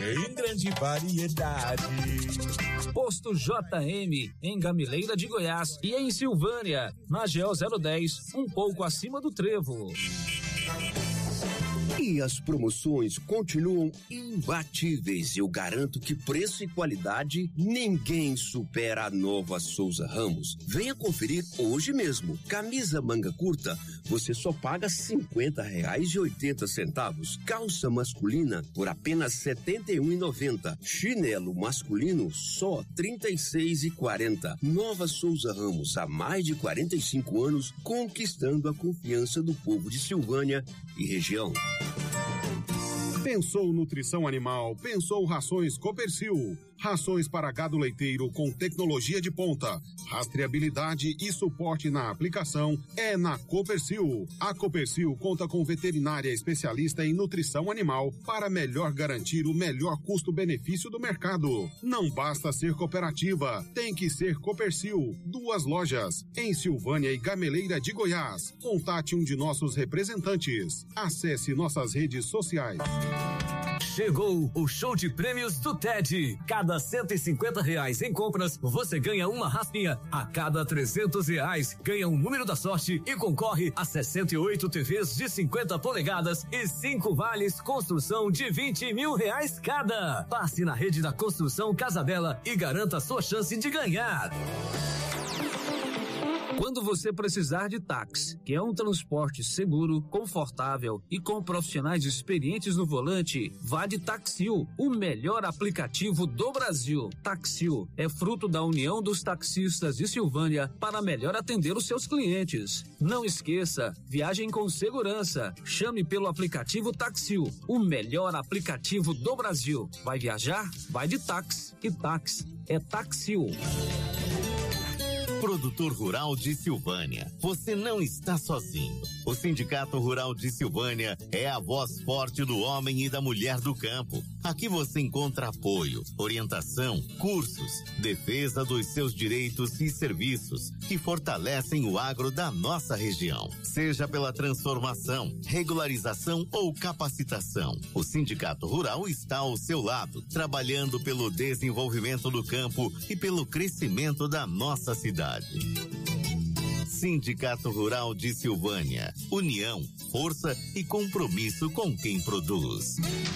em grande variedade. Posto JM, em Gameleira de Goiás e em Silvânia, na GO 010, um pouco acima do Trevo. E as promoções continuam imbatíveis. Eu garanto que preço e qualidade ninguém supera a Nova Souza Ramos. Venha conferir hoje mesmo. Camisa manga curta, você só paga R$50,80. Calça masculina por apenas R$71,90. Chinelo masculino só R$36,40. Nova Souza Ramos, há mais de 45 anos, conquistando a confiança do povo de Silvânia e região. Pensou nutrição animal, pensou rações Copercil. Rações para gado leiteiro com tecnologia de ponta, rastreabilidade e suporte na aplicação é na Copercil. A Copercil conta com veterinária especialista em nutrição animal para melhor garantir o melhor custo-benefício do mercado. Não basta ser cooperativa, tem que ser Copercil. 2 lojas, em Silvânia e Gameleira de Goiás. Contate um de nossos representantes. Acesse nossas redes sociais. Chegou o show de prêmios do TED. Cada R$150 em compras, você ganha uma raspinha. A cada R$300, ganha um número da sorte e concorre a 68 TVs de 50 polegadas e 5 vales construção de R$20 mil cada. Passe na rede da Construção Casa Bela e garanta a sua chance de ganhar. Quando você precisar de táxi, que é um transporte seguro, confortável e com profissionais experientes no volante, vá de Taxil, o melhor aplicativo do Brasil. Taxil é fruto da união dos taxistas de Silvânia para melhor atender os seus clientes. Não esqueça, viagem com segurança. Chame pelo aplicativo Taxil, o melhor aplicativo do Brasil. Vai viajar? Vai de táxi. E táxi é Taxil. Produtor Rural de Silvânia, você não está sozinho. O Sindicato Rural de Silvânia é a voz forte do homem e da mulher do campo. Aqui você encontra apoio, orientação, cursos, defesa dos seus direitos e serviços que fortalecem o agro da nossa região. Seja pela transformação, regularização ou capacitação, o Sindicato Rural está ao seu lado, trabalhando pelo desenvolvimento do campo e pelo crescimento da nossa cidade. Sindicato Rural de Silvânia. União, força e compromisso com quem produz.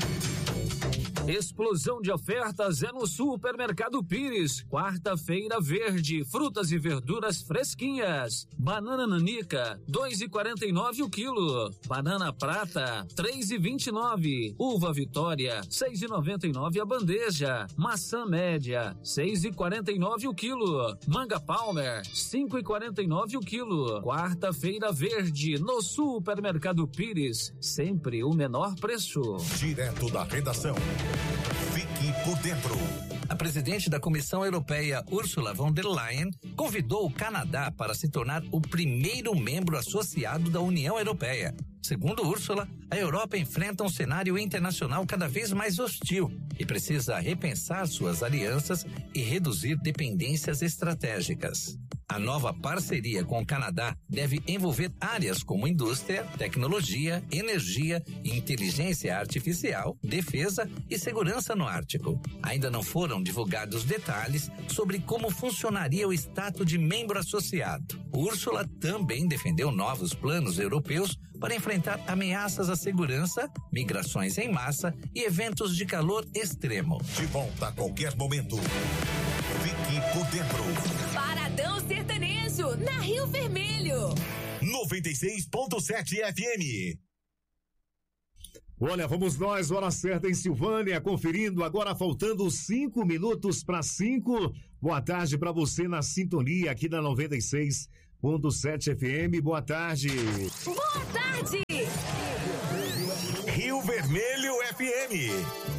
Explosão de ofertas é no Supermercado Pires. Quarta-feira verde, frutas e verduras fresquinhas. Banana nanica, R$2,49 o quilo. Banana prata, R$3,29. Uva Vitória, R$6,99 a bandeja. Maçã média, R$6,49 o quilo. Manga Palmer, R$5,49 o quilo. Quarta-feira verde, no Supermercado Pires. Sempre o menor preço. Direto da redação. Fique por dentro. A presidente da Comissão Europeia, Ursula von der Leyen, convidou o Canadá para se tornar o primeiro membro associado da União Europeia. Segundo Ursula, a Europa enfrenta um cenário internacional cada vez mais hostil e precisa repensar suas alianças e reduzir dependências estratégicas. A nova parceria com o Canadá deve envolver áreas como indústria, tecnologia, energia, inteligência artificial, defesa e segurança no Ártico. Ainda não foram divulgados detalhes sobre como funcionaria o status de membro associado. Ursula também defendeu novos planos europeus para enfrentar ameaças à segurança, migrações em massa e eventos de calor extremo. De volta a qualquer momento. Fique por dentro. Paradão Sertanejo, na Rio Vermelho. 96.7 FM. Olha, vamos nós, hora certa em Silvânia, conferindo agora, faltando 5 minutos para 5. Boa tarde para você na sintonia aqui na 96.7 FM. Boa tarde. Boa tarde. Rio Vermelho FM.